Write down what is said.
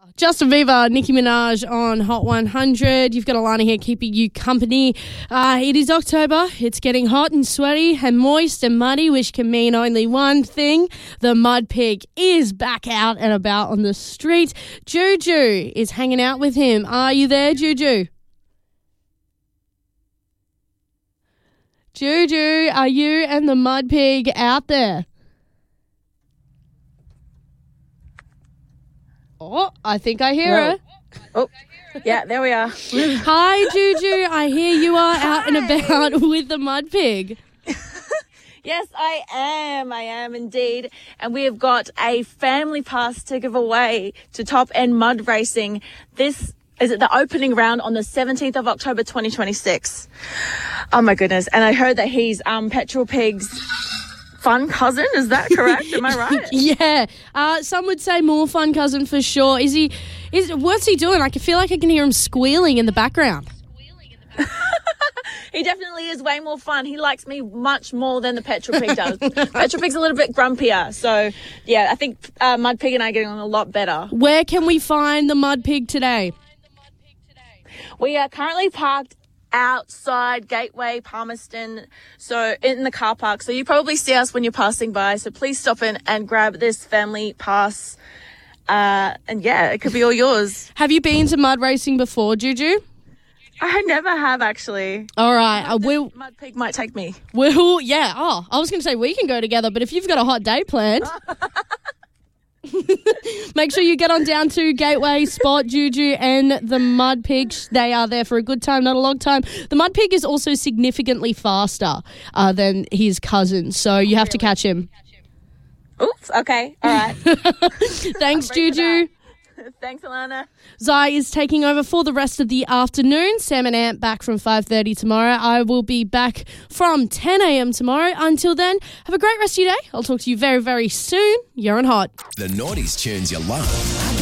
Justin Bieber, Nicki Minaj on Hot 100. You've got Alana here keeping you company. It is October. It's getting hot and sweaty and moist and muddy, which can mean only one thing. The mud pig is back out and about on the street. Juju is hanging out with him. Are you there, Juju? Juju, are you and the mud pig out there? Oh, I think I hear her. Oh, yeah, there we are. Hi, Juju. I hear you are out and about with the mud pig. Yes, I am indeed. And we have got a family pass to give away to Top End Mud Racing. This is the opening round on the 17th of October 2026. Oh, my goodness. And I heard that he's Petrol Pig's fun cousin. Is that correct? Am I right? Yeah. Some would say more fun cousin for sure. What's he doing? I feel like I can hear him squealing in the background. He definitely is way more fun. He likes me much more than the Petrol Pig does. Petrol Pig's a little bit grumpier. So, yeah, I think Mud Pig and I are getting on a lot better. Where can we find the mud pig today? We are currently parked outside Gateway Palmerston, so in the car park. So you probably see us when you're passing by. So please stop in and grab this family pass. And yeah, it could be all yours. Have you been to mud racing before, Juju? I never have, actually. All right. Mud Pig might take me. Yeah. Oh, I was going to say we can go together, but if you've got a hot day planned... Make sure you get on down to Gateway, spot Juju and the Mud Pig. They are there for a good time, not a long time. The Mud Pig is also significantly faster than his cousin, so you have to catch him. Oops, okay, all right. Thanks, Juju. Thanks, Alana. Zai is taking over for the rest of the afternoon. Sam and Ant back from 5:30 tomorrow. I will be back from 10 a.m. tomorrow. Until then, have a great rest of your day. I'll talk to you very, very soon. You're on Hot. The 90s tunes you love.